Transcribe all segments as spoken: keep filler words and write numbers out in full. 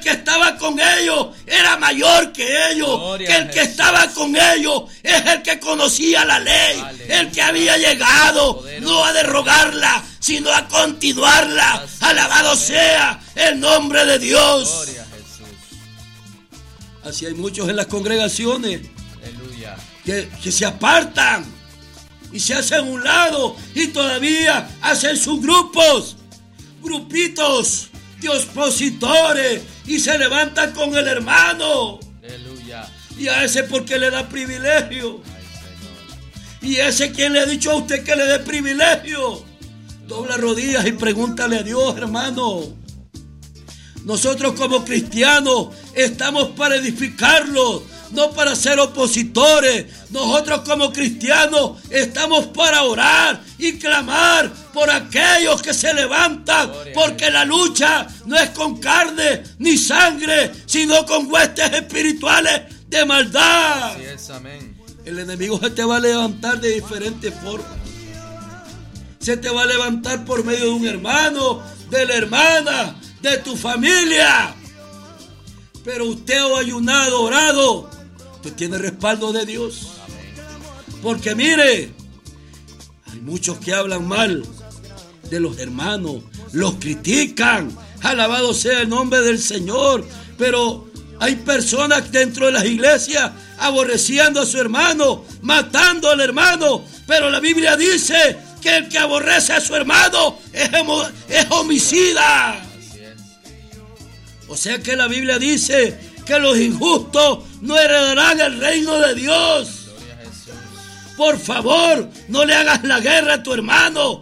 que estaba con ellos era mayor que ellos, Gloria que el a que Jesús. estaba con ellos es el que conocía la ley, Aleluya. el que había llegado Poderoso. no a derrogarla, sino a continuarla. Así Alabado es, sea el nombre de Dios. Gloria a Jesús. Así hay muchos en las congregaciones Aleluya. que, que se apartan y se hacen a un lado y todavía hacen sus grupos, grupitos de opositores y se levantan con el hermano. Aleluya. Y a ese porque le da privilegio. Ay, Señor. Y ese quien le ha dicho a usted que le dé privilegio. Dobla rodillas y pregúntale a Dios, hermano. Nosotros como cristianos estamos para edificarlos, no para ser opositores. Nosotros como cristianos estamos para orar y clamar por aquellos que se levantan, porque la lucha no es con carne ni sangre, sino con huestes espirituales de maldad. Así es, amén. El enemigo se te va a levantar de diferentes formas. Se te va a levantar por medio de un hermano, de la hermana, de tu familia. Pero usted ha ayunado, orado, usted tiene respaldo de Dios. Porque mire, hay muchos que hablan mal de los hermanos, los critican. Alabado sea el nombre del Señor. Pero hay personas dentro de las iglesias aborreciendo a su hermano, matando al hermano. Pero la Biblia dice que el que aborrece a su hermano es, hemo- es homicida. Así es. O sea que la Biblia dice que los injustos no heredarán el reino de Dios. Gloria a Jesús. Por favor, no le hagas la guerra a tu hermano,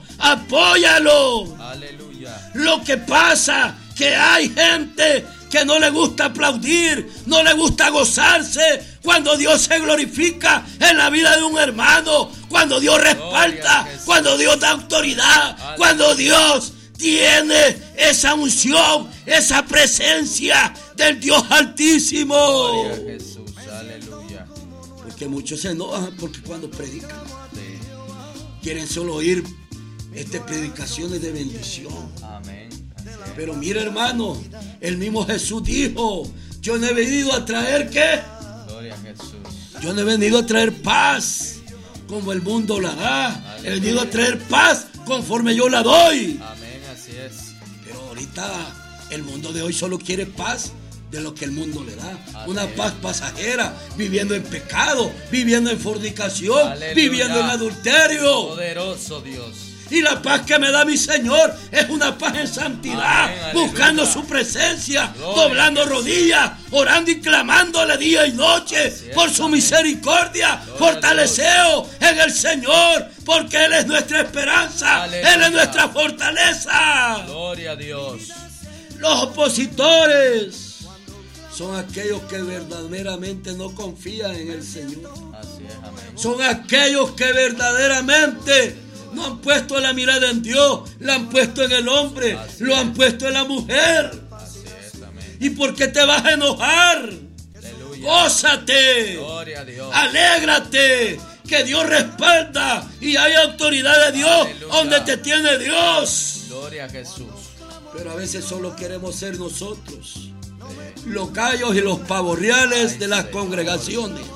apóyalo. Aleluya. Lo que pasa que hay gente que no le gusta aplaudir, no le gusta gozarse cuando Dios se glorifica en la vida de un hermano, cuando Dios respalda, cuando Dios da autoridad, cuando Dios tiene esa unción, esa presencia del Dios Altísimo. Gloria a Jesús. Aleluya. Porque muchos se enojan porque cuando predican Sí. quieren solo oír este, predicaciones de bendición. Amén. Así es. Pero mira, hermano, el mismo Jesús dijo: yo no he venido a traer ¿qué? Gloria a Jesús. Yo no he venido a traer paz como el mundo la da. He venido a traer paz conforme yo la doy. Amén. Así es. Pero ahorita el mundo de hoy solo quiere paz de lo que el mundo le da. Amén. Una paz pasajera, viviendo en pecado, viviendo en fornicación, Aleluya. viviendo en adulterio. Poderoso Dios. Y la paz que me da mi Señor es una paz en santidad, Amén, aleluya. buscando su presencia, Gloria doblando a Jesús. rodillas, orando y clamándole día y noche Así es, por su amén. misericordia, Gloria a fortaleceo en el Señor, porque Él es nuestra esperanza, Aleluya. Él es nuestra fortaleza. Gloria a Dios. Los opositores son aquellos que verdaderamente no confían en el Señor. Así es. Amén. Son aquellos que verdaderamente no han puesto la mirada en Dios, la han puesto en el hombre, Así lo es. han puesto en la mujer. Así es. Amén. ¿Y por qué te vas a enojar? Aleluya. Gózate, Gloria a Dios. alégrate, que Dios respalda y hay autoridad de Dios Aleluya. donde te tiene Dios. Gloria a Jesús. Pero a veces solo queremos ser nosotros, los gallos y los pavos reales Ay, de las Señor. congregaciones.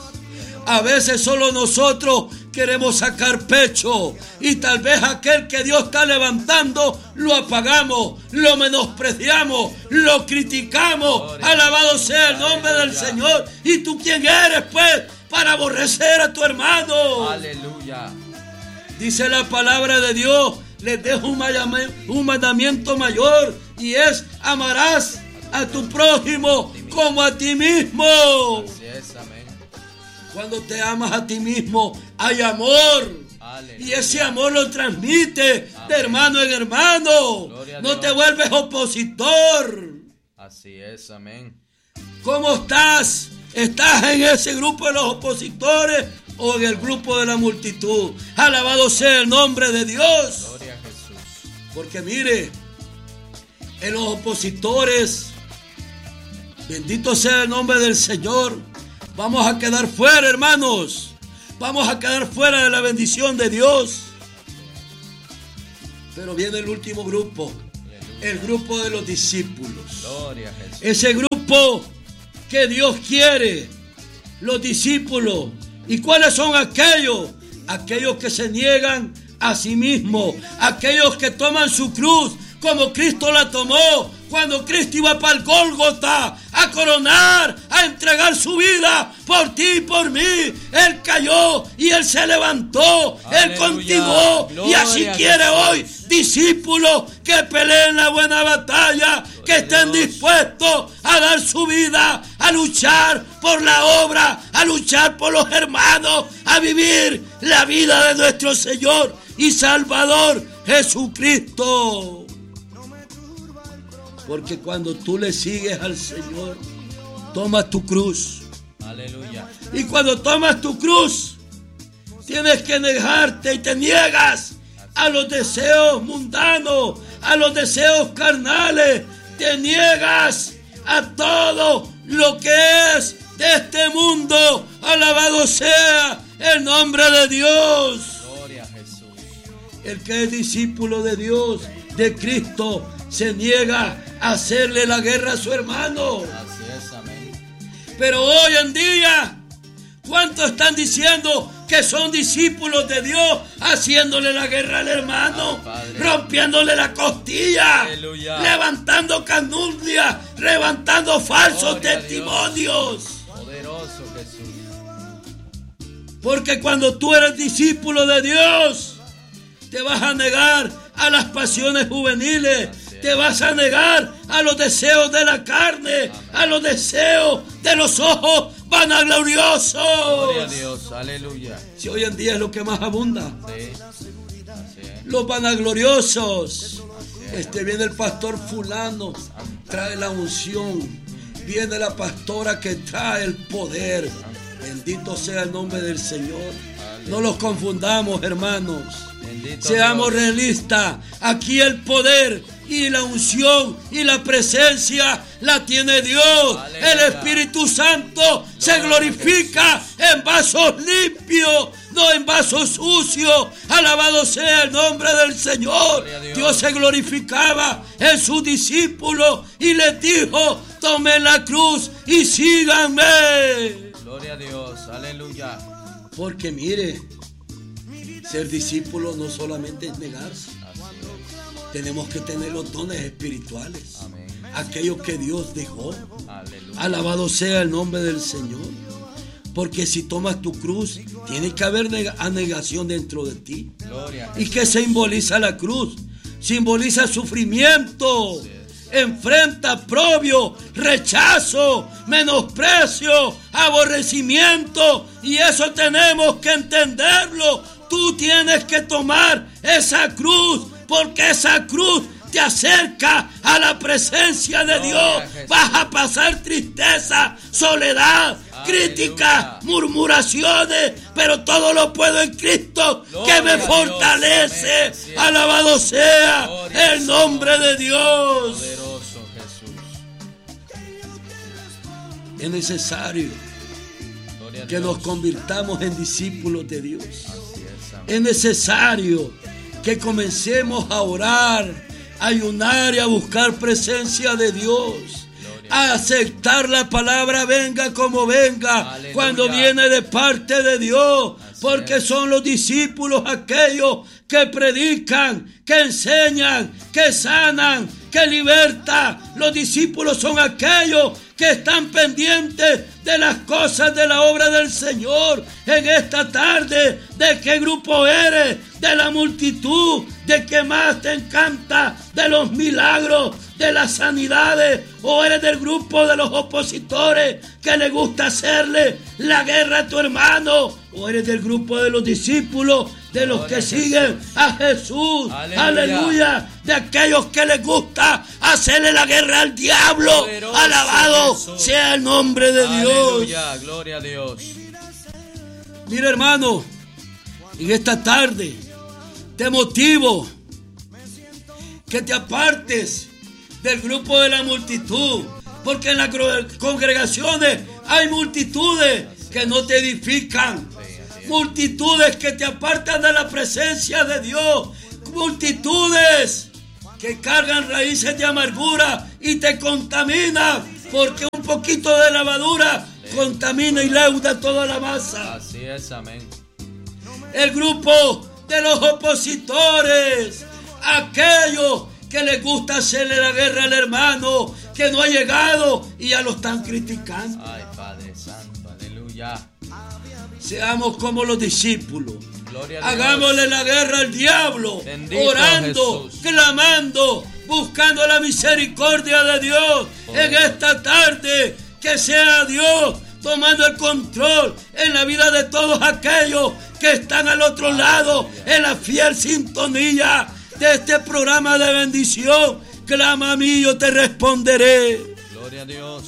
A veces solo nosotros queremos sacar pecho y tal vez aquel que Dios está levantando lo apagamos, lo menospreciamos, lo criticamos. Gloria. Alabado sea el nombre del Aleluya. Señor. ¿Y tú quién eres, pues, para aborrecer a tu hermano? Aleluya. Dice la palabra de Dios: les dejo un mandam- un mandamiento mayor, y es: amarás a tu prójimo como a ti mismo. Así es. Amén. Cuando te amas a ti mismo, hay amor. Aleluya. Y ese amor lo transmite de hermano en hermano. Gloria a No Dios. te vuelves opositor. Así es. Amén. ¿Cómo estás? ¿Estás en ese grupo de los opositores o en el grupo de la multitud? Alabado sea el nombre de Dios. Gloria a Jesús. Porque mire, en los opositores, bendito sea el nombre del Señor, vamos a quedar fuera, hermanos. Vamos a quedar fuera de la bendición de Dios. Pero viene el último grupo, el grupo de los discípulos. Gloria a Jesús. Ese grupo grupo que Dios quiere, los discípulos. ¿Y cuáles son aquellos? Aquellos que se niegan a sí mismos, aquellos que toman su cruz como Cristo la tomó cuando Cristo iba para el Gólgota a coronar, a entregar su vida por ti y por mí. Él cayó y Él se levantó. Aleluya. Él continuó. Gloria, y así quiere hoy discípulos que peleen la buena batalla, gloria, que estén Dios. dispuestos a dar su vida, a luchar por la obra, a luchar por los hermanos, a vivir la vida de nuestro Señor y Salvador Jesucristo. Porque cuando tú le sigues al Señor, tomas tu cruz. Aleluya. Y cuando tomas tu cruz, tienes que negarte y te niegas a los deseos mundanos, a los deseos carnales. Te niegas a todo lo que es de este mundo. Alabado sea el nombre de Dios. Gloria a Jesús. El que es discípulo de Dios, de Cristo, se niega a hacerle la guerra a su hermano. Así es, amén. Pero hoy en día, ¿cuántos están diciendo que son discípulos de Dios haciéndole la guerra al hermano? Ay, rompiéndole la costilla. Aleluya. Levantando calumnias, levantando falsos Gloria testimonios. Poderoso Jesús. Porque cuando tú eres discípulo de Dios, te vas a negar a las pasiones juveniles. Te vas a negar a los deseos de la carne, amén, a los deseos de los ojos vanagloriosos. Gloria a Dios, aleluya. Si hoy en día es lo que más abunda. Sí. Así es. Los vanagloriosos. Este viene el pastor fulano, trae la unción. Viene la pastora que trae el poder. Bendito sea el nombre del Señor. No los confundamos, hermanos. Bendito Seamos Dios. realistas. Aquí el poder y la unción y la presencia la tiene Dios. Aleluya. El Espíritu Santo Gloria se glorifica en vasos limpios, no en vasos sucios. Alabado sea el nombre del Señor. Dios. Dios se glorificaba en sus discípulos y les dijo: tomen la cruz y síganme. Gloria a Dios, aleluya. Porque mire, ser discípulo no solamente es negarse. Tenemos que tener los dones espirituales. Amén. Aquellos que Dios dejó. Aleluya. Alabado sea el nombre del Señor. Porque si tomas tu cruz, tiene que haber anegación dentro de ti. Gloria. ¿Y qué simboliza la cruz? Simboliza sufrimiento. Sí. Enfrenta propio, rechazo, menosprecio, aborrecimiento. Y eso tenemos que entenderlo. Tú tienes que tomar esa cruz, porque esa cruz te acerca a la presencia de Dios. Vas a pasar tristeza, soledad, aleluya, críticas, murmuraciones, pero todo lo puedo en Cristo, gloria que me fortalece. Dios, alabado sea gloria el nombre de Dios. Poderoso Jesús. Es necesario que nos convirtamos en discípulos de Dios. Es necesario que comencemos a orar, a ayunar y a buscar presencia de Dios. A aceptar la palabra venga como venga. Aleluya. Cuando viene de parte de Dios. Así porque es. Son los discípulos aquellos que predican, que enseñan, que sanan, que libertan. Los discípulos son aquellos que están pendientes de las cosas de la obra del Señor. En esta tarde, ¿de qué grupo eres? De la multitud, ¿de qué más te encanta? De los milagros, de las sanidades, o eres del grupo de los opositores que le gusta hacerle la guerra a tu hermano, o eres del grupo de los discípulos, de los que siguen a Jesús. Aleluya. Aleluya. De aquellos que les gusta hacerle la guerra al diablo. Poderoso Alabado Jesús. Sea el nombre de Aleluya. Dios. Aleluya, gloria a Dios. Mira, hermano, en esta tarde te motivo que te apartes del grupo de la multitud, porque en las congregaciones hay multitudes que no te edifican, multitudes que te apartan de la presencia de Dios, multitudes que cargan raíces de amargura y te contaminan porque un poquito de levadura contamina y leuda toda la masa. Así es, amén. El grupo de los opositores, aquellos que les gusta hacerle la guerra al hermano que no ha llegado y ya lo están criticando. Ay, Padre Santo, aleluya. Seamos como los discípulos. Gloria a Dios. Hagámosle la guerra al diablo, Bendito orando, Jesús. clamando, buscando la misericordia de Dios. Poder. En esta tarde, que sea Dios tomando el control en la vida de todos aquellos que están al otro lado, en la fiel sintonía de este programa de bendición. Clama a mí, yo te responderé. Gloria a Dios.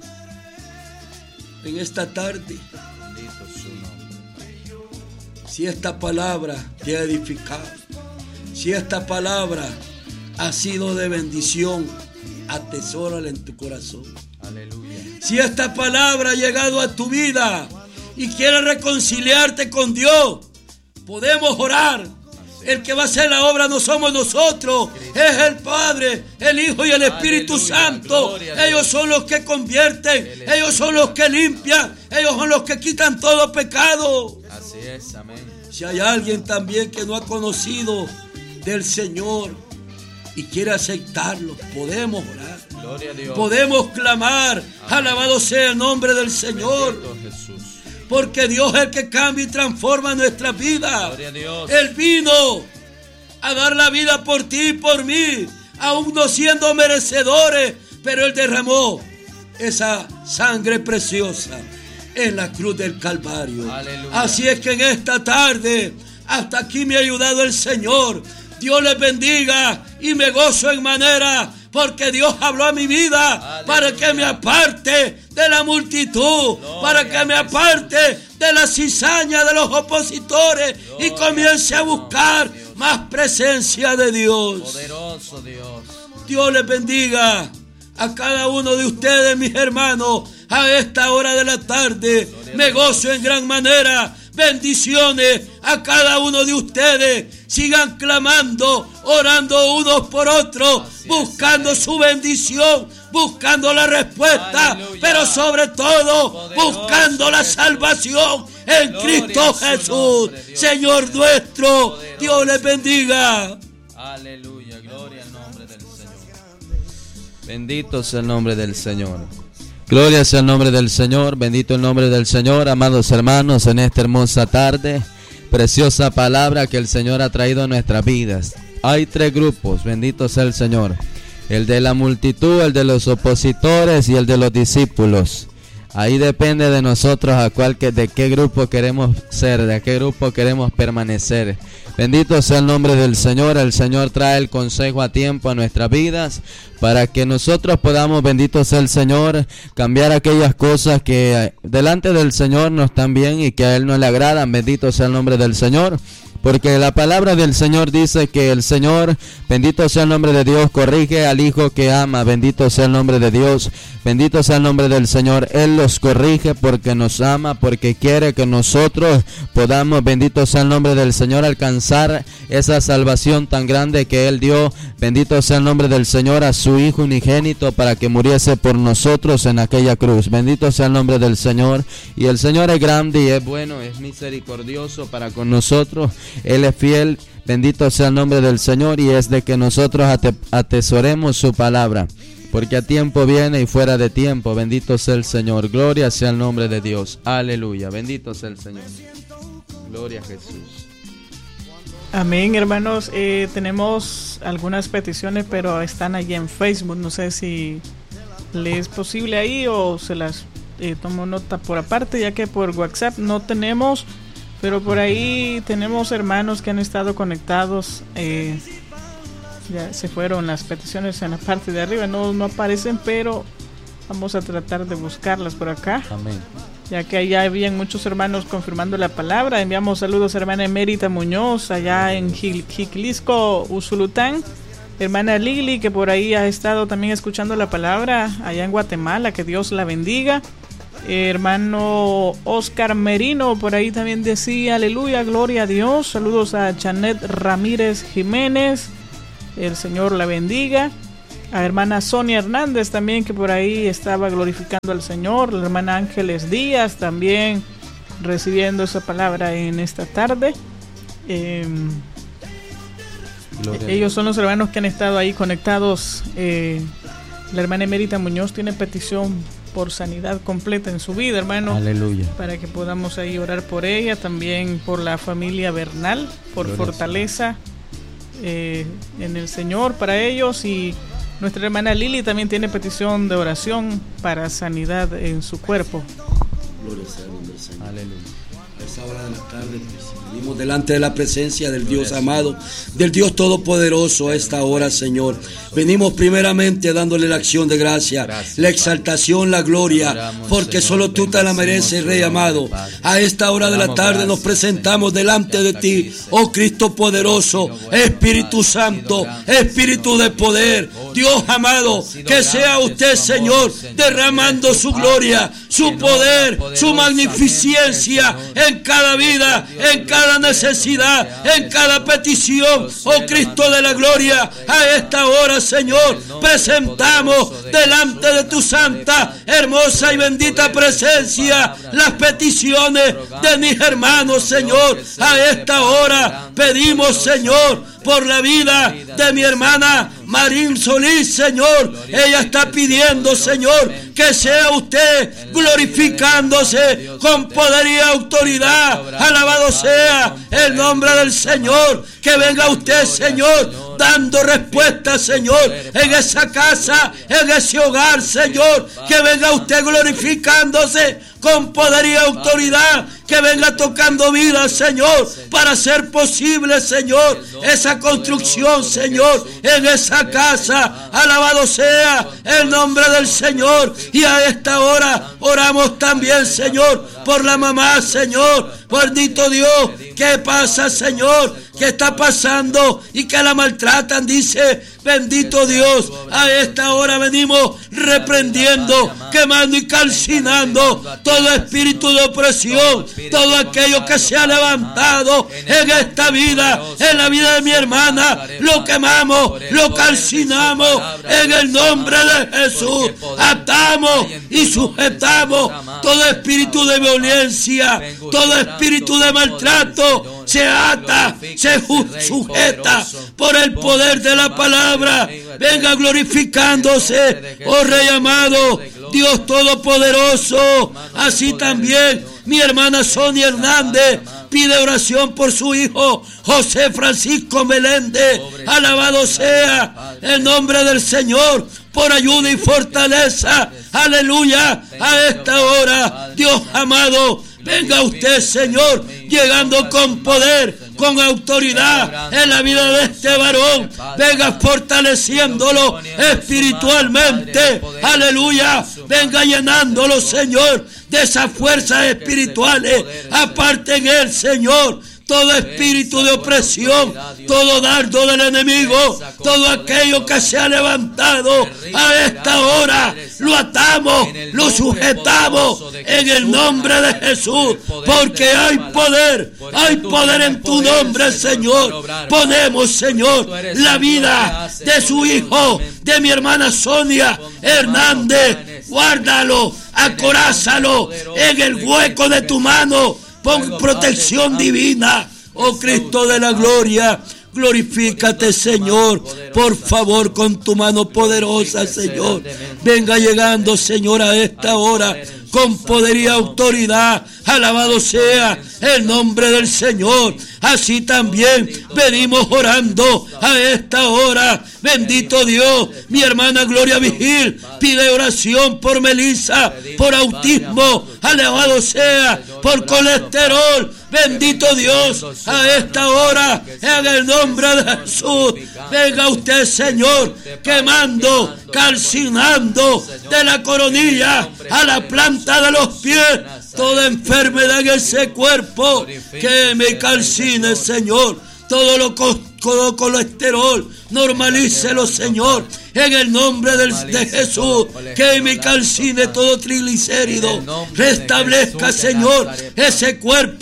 En esta tarde, Bendito su nombre. si esta palabra te ha edificado, si esta palabra ha sido de bendición, atesórala en tu corazón. Aleluya. Si esta palabra ha llegado a tu vida y quieres reconciliarte con Dios, podemos orar. El que va a hacer la obra no somos nosotros, es el Padre, el Hijo y el Espíritu Aleluya, Santo. gloria a Dios. Ellos son los que convierten, ellos son los que limpian, ellos son los que quitan todo pecado. Así es, amén. Si hay alguien también que no ha conocido del Señor y quiere aceptarlo, podemos orar. Gloria a Dios. Podemos clamar, Amén. alabado sea el nombre del Señor, Bendito Jesús. porque Dios es el que cambia y transforma nuestras vidas. Gloria a Dios. Él vino a dar la vida por ti y por mí, aún no siendo merecedores, pero Él derramó esa sangre preciosa en la cruz del Calvario. Aleluya. Así es que en esta tarde, hasta aquí me ha ayudado el Señor. Dios les bendiga y me gozo en manera, porque Dios habló a mi vida. Aleluya. Para que me aparte de la multitud, Gloria para que me a Jesús. aparte de la cizaña de los opositores y Gloria comience a a buscar Dios. más presencia de Dios. Poderoso Dios. Dios les bendiga a cada uno de ustedes, mis hermanos, a esta hora de la tarde. Gloria a Me Dios. gozo en gran manera. Bendiciones a cada uno de ustedes. Sigan clamando, orando unos por otros, Así es, buscando amén. su bendición, buscando la respuesta, Aleluya. pero sobre todo Poderoso buscando la Jesús. salvación en Gloria Cristo a su Jesús, nombre, Dios. Señor nuestro. Poderoso. Dios les bendiga. Aleluya. Gloria al nombre del Señor. Bendito sea el nombre del Señor. Gloria sea el nombre del Señor. Bendito el nombre del Señor. Amados hermanos, en esta hermosa tarde, preciosa palabra que el Señor ha traído a nuestras vidas. Hay tres grupos. Bendito sea el Señor. El de la multitud, el de los opositores y el de los discípulos. Ahí depende de nosotros a cuál que, de qué grupo queremos ser, de qué grupo queremos permanecer. Bendito sea el nombre del Señor. El Señor trae el consejo a tiempo a nuestras vidas para que nosotros podamos, bendito sea el Señor, cambiar aquellas cosas que delante del Señor no están bien y que a Él no le agradan. Bendito sea el nombre del Señor. Porque la palabra del Señor dice que el Señor, bendito sea el nombre de Dios, corrige al hijo que ama. Bendito sea el nombre de Dios, bendito sea el nombre del Señor. Él los corrige porque nos ama, porque quiere que nosotros podamos, bendito sea el nombre del Señor, alcanzar esa salvación tan grande que Él dio. Bendito sea el nombre del Señor, a su Hijo unigénito para que muriese por nosotros en aquella cruz. Bendito sea el nombre del Señor. Y el Señor es grande y es bueno, es misericordioso para con nosotros. Él es fiel, bendito sea el nombre del Señor, y es de que nosotros ate- atesoremos su palabra, porque a tiempo viene y fuera de tiempo. Bendito sea el Señor, gloria sea el nombre de Dios, aleluya, bendito sea el Señor, gloria a Jesús. Amén, hermanos. Eh, tenemos algunas peticiones, pero están allí en Facebook. No sé si le es posible ahí o se las eh, tomo nota por aparte, ya que por WhatsApp no tenemos. Pero por ahí tenemos hermanos que han estado conectados. Eh, ya se fueron las peticiones en la parte de arriba. No, no aparecen, pero vamos a tratar de buscarlas por acá. Amén. Ya que allá habían muchos hermanos confirmando la palabra. Enviamos saludos a hermana Emérita Muñoz, allá en Jil- Jiquilisco, Usulután. Hermana Lili, que por ahí ha estado también escuchando la palabra, allá en Guatemala. Que Dios la bendiga. Hermano Oscar Merino, por ahí también decía, aleluya, gloria a Dios. Saludos a Janet Ramírez Jiménez, el Señor la bendiga. a hermana Sonia Hernández también, que por ahí estaba glorificando al Señor. La hermana Ángeles Díaz también recibiendo esa palabra en esta tarde. Eh, ellos son los hermanos que han estado ahí conectados. Eh, la hermana Emérita Muñoz tiene petición por sanidad completa en su vida, hermano. Aleluya. Para que podamos ahí orar por ella, también por la familia Bernal, por Gloria fortaleza eh, en el Señor para ellos. Y nuestra hermana Lili también tiene petición de oración para sanidad en su cuerpo. Gloria sea el nombre del Señor. Aleluya. A esta hora de la tarde, pues, venimos delante de la presencia del Dios amado, del Dios todopoderoso a esta hora, Señor. Venimos primeramente dándole la acción de gracia, la exaltación, la gloria, porque solo tú te la mereces, Rey amado. A esta hora de la tarde nos presentamos delante de ti, oh Cristo poderoso, Espíritu Santo, Espíritu de poder, Dios amado, que sea usted, Señor, derramando su gloria, su poder, su magnificencia en cada vida, en cada necesidad, en cada petición, oh Cristo de la gloria. A esta hora, Señor, presentamos delante de tu santa, hermosa y bendita presencia las peticiones de mis hermanos, Señor. A esta hora pedimos, Señor, por la vida de mi hermana Marín Solís, Señor. Ella está pidiendo, Señor, que sea usted glorificándose con poder y autoridad. Alabado sea el nombre del Señor. Que venga usted, Señor, dando respuesta, Señor, en esa casa, en ese hogar, Señor. Que venga usted glorificándose con poder y autoridad. Que venga tocando vida, Señor, para hacer posible, Señor, esa construcción, Señor, en esa casa. Alabado sea el nombre del Señor. Y a esta hora oramos también, Señor, por la mamá, Señor. Bendito Dios, ¿qué pasa, Señor? ¿Qué está pasando? Y que la maltratan, dice, bendito Dios. A esta hora venimos reprendiendo, quemando y calcinando todo espíritu de opresión, todo aquello que se ha levantado en esta vida, en la vida de mi hermana. Lo quemamos, lo calcinamos en el nombre de Jesús. Atamos y sujetamos todo espíritu de violencia, todo espíritu de maltrato. Se ata, se sujeta por el poder de la palabra. Venga glorificándose, oh Rey amado, Dios todopoderoso. Así también mi hermana Sonia Hernández pide oración por su hijo José Francisco Meléndez. Alabado sea el nombre del Señor, por ayuda y fortaleza. Aleluya. A esta hora, Dios amado, venga usted, Señor, llegando con poder, con autoridad en la vida de este varón. Venga fortaleciéndolo espiritualmente. Aleluya. Venga llenándolo, Señor, de esas fuerzas espirituales. Aparte en él, Señor, todo espíritu de opresión, todo dardo del enemigo, todo aquello que se ha levantado a esta hora, lo atamos, lo sujetamos en el nombre de Jesús, porque hay poder, hay poder en tu nombre, Señor. Ponemos, Señor, la vida de su hijo, de mi hermana Sonia Hernández. Guárdalo, acorázalo en el hueco de tu mano. Pon protección divina, oh Cristo de la gloria. Glorifícate, Señor, por favor, con tu mano poderosa, Señor. Venga llegando, Señor, a esta hora con poder y autoridad. Alabado sea el nombre del Señor. Así también venimos orando a esta hora. Bendito Dios, mi hermana Gloria Vigil pide oración por Melissa, por autismo. Alabado sea, por colesterol. Bendito Dios, a esta hora, en el nombre de Jesús, venga usted, Señor, quemando, calcinando de la coronilla a la planta de los pies toda enfermedad en ese cuerpo. Que me calcine, Señor, todo lo todo colesterol, normalícelo, Señor, en el nombre del, de Jesús. Que me calcine todo triglicérido. Restablezca, Señor, ese cuerpo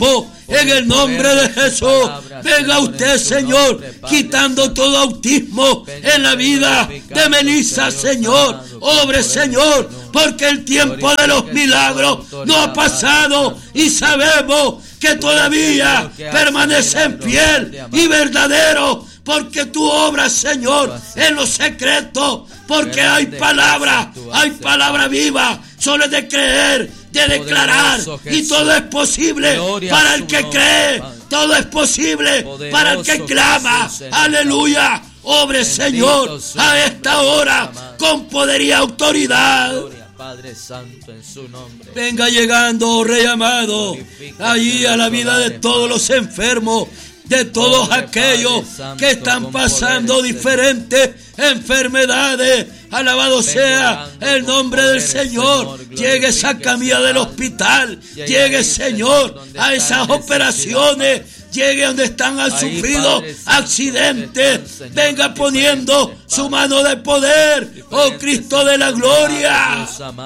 en el nombre de Jesús. Venga usted, Señor, quitando todo autismo en la vida de Melissa, Señor. Obre, Señor, porque el tiempo de los milagros no ha pasado y sabemos que todavía permanece en fiel y verdadero, porque tú obras, Señor, en los secretos, porque hay palabra, hay palabra viva, solo es de creer, de declarar, y todo es posible para el que cree, todo es posible para el que clama. Aleluya. Obre, Señor, a esta hora con poder y autoridad. Padre Santo, en su nombre. Venga llegando, oh Rey amado, allí a la vida de todos los enfermos, de todos aquellos que están pasando diferentes enfermedades. Alabado sea el nombre del Señor. Llegue esa camilla del hospital, llegue, Señor, a esas operaciones, llegue donde están, han sufrido accidentes. Venga poniendo su mano de poder, oh Cristo de la gloria.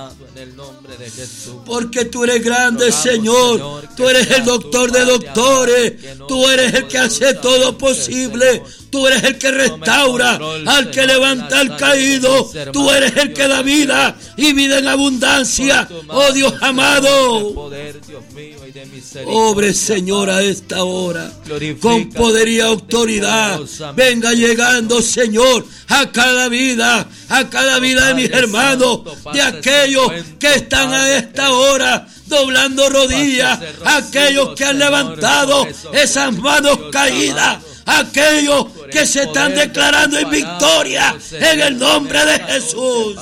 Porque tú eres grande, Señor. Tú eres el doctor de doctores. Tú eres el que hace todo posible. Tú eres el que restaura al que levanta al caído. Tú eres el que da vida y vida en abundancia. Oh Dios amado. Obre, Señor, a esta hora con poder y autoridad. Venga llegando, Señor, a cada vida, a cada vida de mis hermanos, de aquellos que están a esta hora doblando rodillas, aquellos que han levantado esas manos caídas, aquellos que se están declarando en victoria en el nombre de Jesús.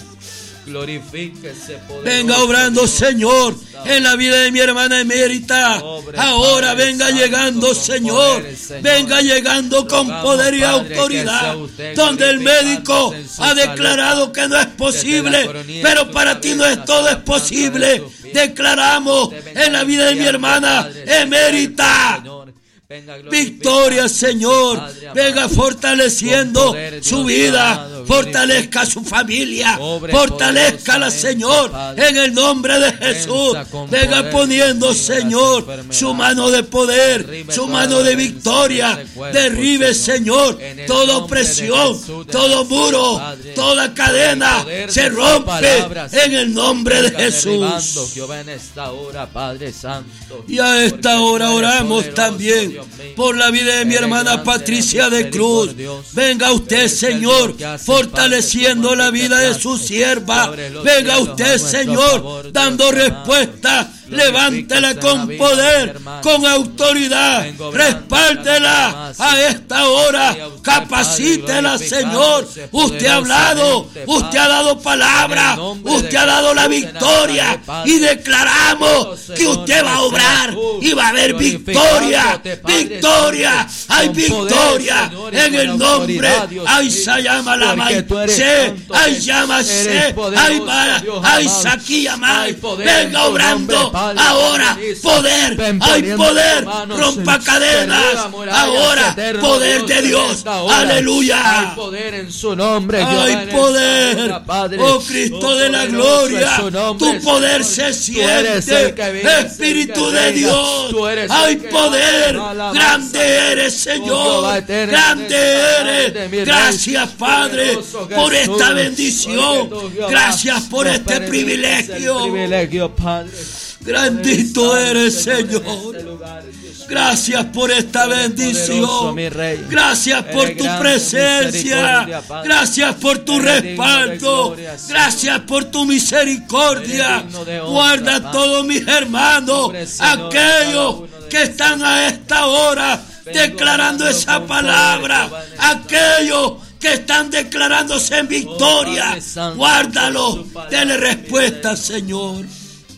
Venga obrando, Señor, en la vida de mi hermana Emérita. Ahora venga llegando, Señor. Venga llegando con poder y autoridad. Donde el médico ha declarado que no es posible, pero para ti no es todo es posible. Declaramos en la vida de mi hermana Emérita victoria, Señor. Venga fortaleciendo su vida, fortalezca su familia, fortalezcala, Señor, en el nombre de Jesús. Venga poniendo, Señor, su mano de poder, su mano de victoria. Derribe, Señor, toda opresión, todo muro, toda cadena se rompe en el nombre de Jesús. Y a esta hora oramos también por la vida de mi hermana Patricia de Cruz. Venga usted, Señor, fortaleciendo la vida de su sierva. Venga usted, Señor, dando respuesta. Levántela con poder, con autoridad. Respáldela a esta hora. Capacítela, Señor. Usted ha hablado, usted ha dado palabra, usted ha dado la victoria. Y declaramos que usted va a obrar y va a haber victoria. Victoria, hay victoria en el nombre. Ay, se llama la May, se, ay, llama se, ay, ay, saquilla May. Venga obrando. Ahora poder, hay poder, rompa cadenas. Ahora poder de Dios, aleluya. Hay poder en su nombre. Hay poder, oh Cristo de la gloria. Tu poder se siente, Espíritu de Dios. Hay poder, grande eres, Señor, grande eres. Gracias, Padre, por esta bendición. Gracias por este privilegio. Grandito eres, Señor. Gracias por esta bendición. Gracias por tu presencia. Gracias por tu respaldo. Gracias por tu misericordia. Guarda a todos mis hermanos, aquellos que están a esta hora declarando esa palabra, aquellos que están declarándose en victoria. Guárdalos. Dele respuesta, Señor.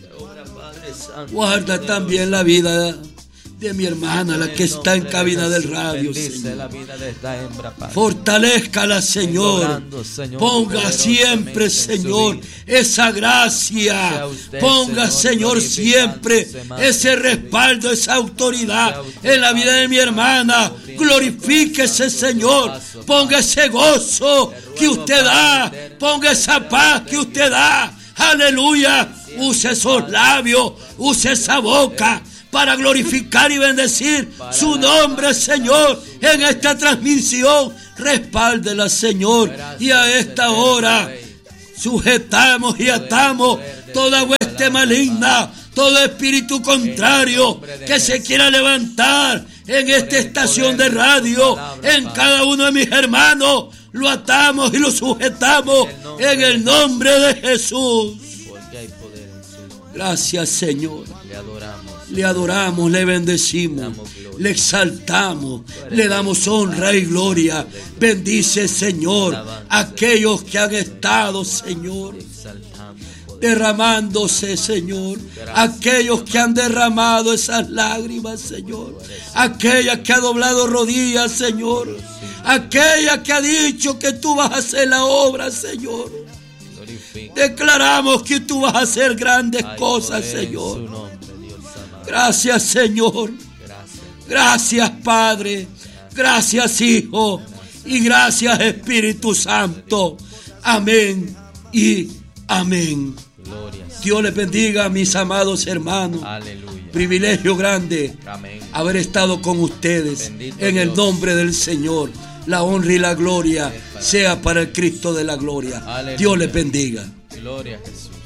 Guarda también la vida de mi hermana, la que está en cabina del radio, Señor. Fortalezcala, Señor. Ponga siempre, Señor, esa gracia. Ponga, Señor, siempre ese respaldo, esa autoridad en la vida de mi hermana. Glorifíquese, Señor. Ponga ese gozo que usted da. Ponga esa paz que usted da. Aleluya. Use esos labios, use esa boca para glorificar y bendecir su nombre, Señor, en esta transmisión. Respáldela, Señor, y a esta hora sujetamos y atamos toda hueste maligna, todo espíritu contrario que se quiera levantar en esta estación de radio, en cada uno de mis hermanos. Lo atamos y lo sujetamos en el nombre de Jesús. Gracias, Señor. Le adoramos, le bendecimos, le exaltamos, le damos honra y gloria. Bendice, Señor, a aquellos que han estado, Señor, derramándose, Señor, aquellos que han derramado esas lágrimas, Señor, aquella que ha doblado rodillas, Señor, aquella que ha dicho que tú vas a hacer la obra, Señor. Declaramos que tú vas a hacer grandes cosas, Señor. Gracias, Señor. Gracias, Padre. Gracias, Hijo. Y gracias, Espíritu Santo. Amén y amén. Dios les bendiga, mis amados hermanos. Aleluya. Privilegio grande. Amén. Haber estado con ustedes. Bendito en el nombre del Señor. La honra y la gloria sea para el Cristo de la gloria. Aleluya. Dios les bendiga. Gloria a Jesús.